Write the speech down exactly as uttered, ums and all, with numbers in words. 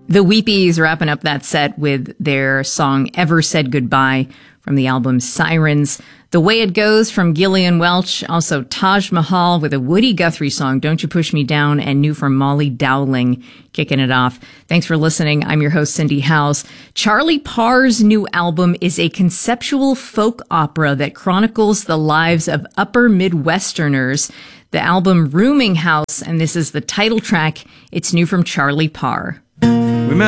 The Weepies wrapping up that set with their song Ever Said Goodbye from the album Sirens. The Way It Goes from Gillian Welch. Also Taj Mahal with a Woody Guthrie song, Don't You Push Me Down, and new from Molly Dowling kicking it off. Thanks for listening. I'm your host, Cindy Howes. Charlie Parr's new album is a conceptual folk opera that chronicles the lives of upper Midwesterners. The album Rooming House, and this is the title track. It's new from Charlie Parr.